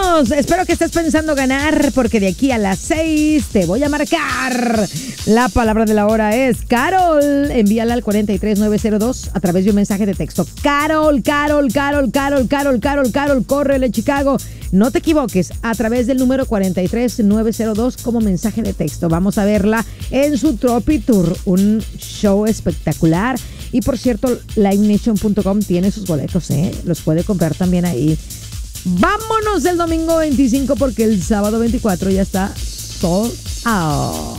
Vámonos. Espero que estés pensando ganar porque de aquí a las 6 te voy a marcar. La palabra de la hora es Carol. Envíala al 43902 a través de un mensaje de texto. Carol, córrele, Chicago. No te equivoques, a través del número 43902 como mensaje de texto. Vamos a verla en su Tropi Tour, un show espectacular. Y por cierto, livenation.com tiene sus boletos, los puede comprar también ahí. Vámonos el domingo 25 porque el sábado 24 ya está sold out.